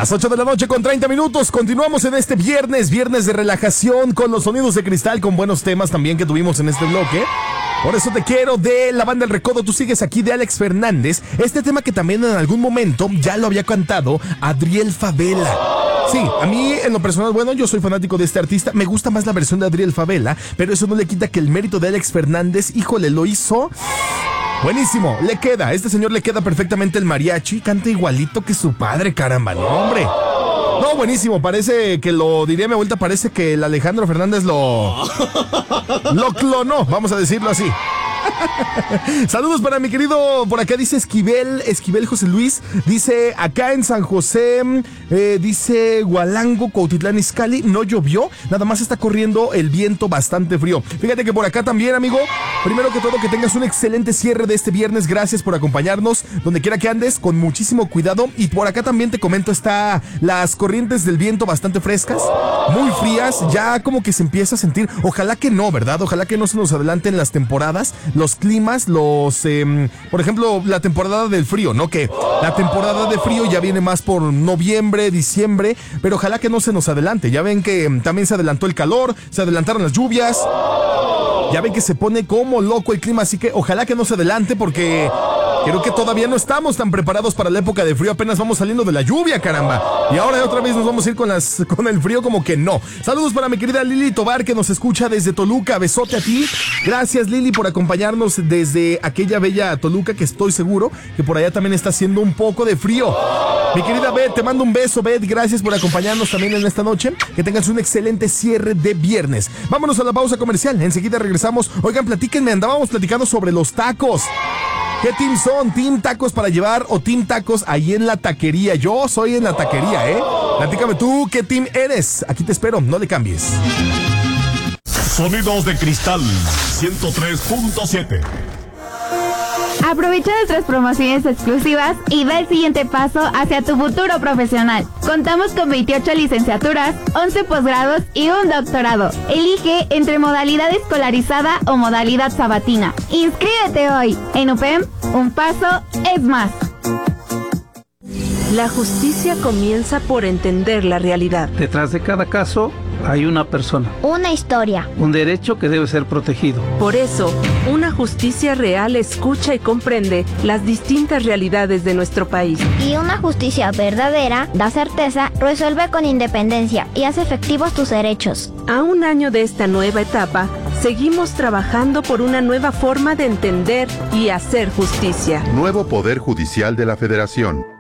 Las 8 de la noche con 30 minutos. Continuamos en este viernes de relajación con los sonidos de cristal, con buenos temas también que tuvimos en este bloque. Por eso te quiero, de la banda El Recodo. Tú sigues aquí, de Alex Fernández. Este tema que también en algún momento ya lo había cantado Adriel Favela. Sí, a mí en lo personal, bueno, yo soy fanático de este artista. Me gusta más la versión de Adriel Favela, pero eso no le quita que el mérito de Alex Fernández, híjole, lo hizo buenísimo. Le queda, este señor le queda perfectamente el mariachi. Canta igualito que su padre, caramba, no, hombre. No, buenísimo, parece que lo diría mi abuelita, parece que el Alejandro Fernández lo clonó, vamos a decirlo así. Saludos para mi querido, por acá dice Esquivel José Luis, dice acá en San José, dice Hualango, Cuautitlán Izcalli, no llovió, nada más está corriendo el viento bastante frío. Fíjate que por acá también, amigo, primero que todo que tengas un excelente cierre de este viernes, gracias por acompañarnos, donde quiera que andes, con muchísimo cuidado. Y por acá también te comento, está las corrientes del viento bastante frescas, muy frías, ya como que se empieza a sentir, ojalá que no, ¿verdad? Ojalá que no se nos adelanten las temporadas, los climas, por ejemplo, la temporada del frío, ¿no? Que la temporada de frío ya viene más por noviembre, diciembre, pero ojalá que no se nos adelante. Ya ven que también se adelantó el calor, se adelantaron las lluvias. Ya ven que se pone como loco el clima, así que ojalá que no se adelante porque creo que todavía no estamos tan preparados para la época de frío, apenas vamos saliendo de la lluvia, caramba. Y ahora otra vez nos vamos a ir con el frío, como que no. Saludos para mi querida Lili Tobar, que nos escucha desde Toluca, besote a ti. Gracias, Lili, por acompañarnos desde aquella bella Toluca, que estoy seguro que por allá también está haciendo un poco de frío. Mi querida Beth, te mando un beso, Beth, gracias por acompañarnos también en esta noche. Que tengas un excelente cierre de viernes. Vámonos a la pausa comercial, enseguida regresamos. Oigan, platíquenme, andábamos platicando sobre los tacos. ¿Qué team son? ¿Team tacos para llevar o team tacos ahí en la taquería? Yo soy en la taquería, ¿eh? Platícame tú, ¿qué team eres? Aquí te espero, no le cambies. Sonidos de Cristal 103.7. Aprovecha nuestras promociones exclusivas y da el siguiente paso hacia tu futuro profesional. Contamos con 28 licenciaturas, 11 posgrados y un doctorado. Elige entre modalidad escolarizada o modalidad sabatina. ¡Inscríbete hoy! En UPEM, un paso es más. La justicia comienza por entender la realidad. Detrás de cada caso hay una persona. Una historia. Un derecho que debe ser protegido. Por eso, una justicia real escucha y comprende las distintas realidades de nuestro país. Y una justicia verdadera da certeza, resuelve con independencia y hace efectivos tus derechos. A un año de esta nueva etapa, seguimos trabajando por una nueva forma de entender y hacer justicia. Nuevo Poder Judicial de la Federación.